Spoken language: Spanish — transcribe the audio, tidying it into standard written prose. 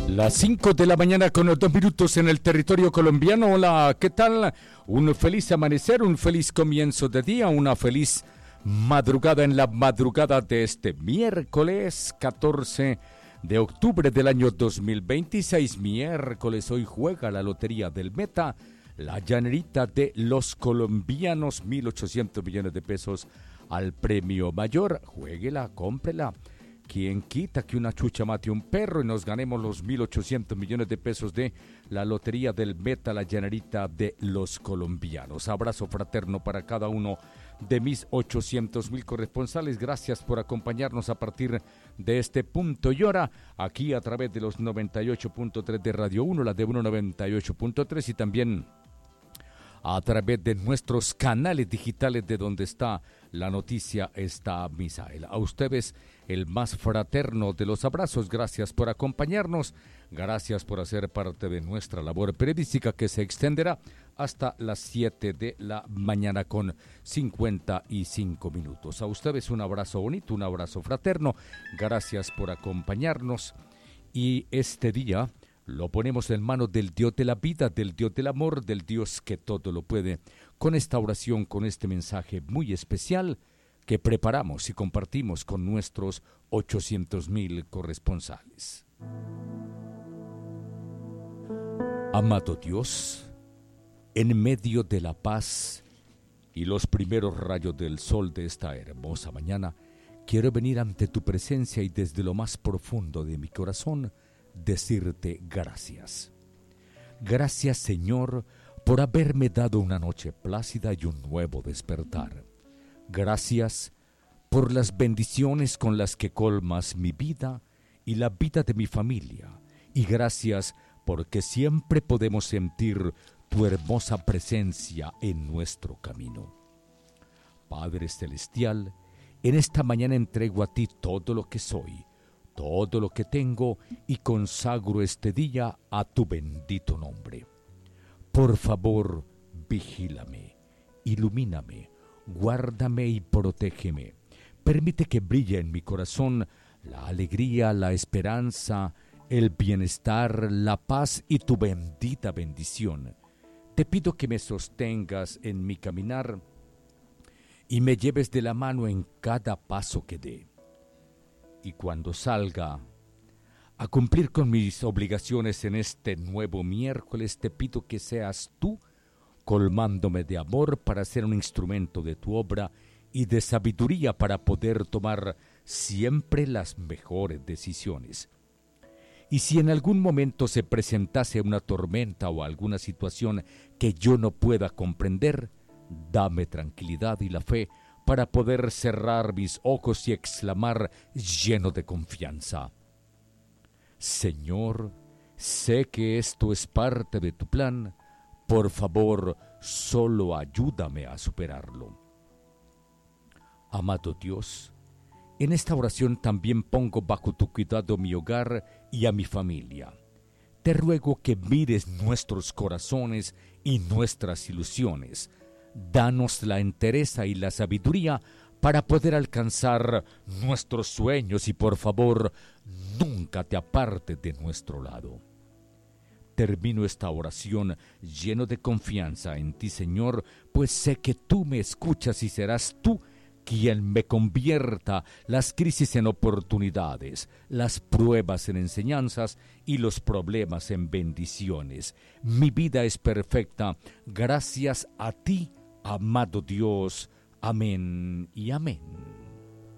Las 5 de la mañana con 2 minutos en el territorio colombiano. Hola, ¿qué tal? Un feliz amanecer, un feliz comienzo de día, una feliz madrugada en la madrugada de este miércoles 14 de octubre del año 2026. Miércoles, hoy juega la Lotería del Meta, la llanerita de los colombianos, 1.800 millones de pesos al premio mayor. Juéguela, cómprela. ¿Quién quita que una chucha mate un perro y nos ganemos los 1.800 millones de pesos de la Lotería del Meta, la llanerita de los colombianos? Abrazo fraterno para cada uno de mis 800,000 corresponsales. Gracias por acompañarnos a partir de este punto y hora, aquí a través de los 98.3 de Radio 1, la de 198.3 y también a través de nuestros canales digitales de donde está la noticia, está Misael. A ustedes el más fraterno de los abrazos, gracias por acompañarnos, gracias por hacer parte de nuestra labor periodística que se extenderá hasta las 7 de la mañana con 55 minutos. A ustedes un abrazo bonito, un abrazo fraterno, gracias por acompañarnos y este día lo ponemos en manos del Dios de la vida, del Dios del amor, del Dios que todo lo puede. Con esta oración, con este mensaje muy especial que preparamos y compartimos con nuestros 800,000 corresponsales. Amado Dios, en medio de la paz y los primeros rayos del sol de esta hermosa mañana, quiero venir ante tu presencia y desde lo más profundo de mi corazón decirte gracias. Gracias, Señor, por haberme dado una noche plácida y un nuevo despertar. Gracias por las bendiciones con las que colmas mi vida y la vida de mi familia. Y gracias porque siempre podemos sentir tu hermosa presencia en nuestro camino. Padre Celestial, en esta mañana entrego a ti todo lo que soy, todo lo que tengo y consagro este día a tu bendito nombre. Por favor, vigílame, ilumíname, guárdame y protégeme. Permite que brille en mi corazón la alegría, la esperanza, el bienestar, la paz y tu bendita bendición. Te pido que me sostengas en mi caminar y me lleves de la mano en cada paso que dé. Y cuando salga a cumplir con mis obligaciones en este nuevo miércoles, te pido que seas tú colmándome de amor para ser un instrumento de tu obra y de sabiduría para poder tomar siempre las mejores decisiones. Y si en algún momento se presentase una tormenta o alguna situación que yo no pueda comprender, dame tranquilidad y la fe para poder cerrar mis ojos y exclamar lleno de confianza: Señor, sé que esto es parte de tu plan, por favor, solo ayúdame a superarlo. Amado Dios, en esta oración también pongo bajo tu cuidado mi hogar y a mi familia. Te ruego que mires nuestros corazones y nuestras ilusiones. Danos la entereza y la sabiduría para poder alcanzar nuestros sueños y por favor, nunca te apartes de nuestro lado. Termino esta oración lleno de confianza en ti, Señor, pues sé que tú me escuchas y serás tú quien me convierta las crisis en oportunidades, las pruebas en enseñanzas y los problemas en bendiciones. Mi vida es perfecta gracias a ti, amado Dios. Amén y amén.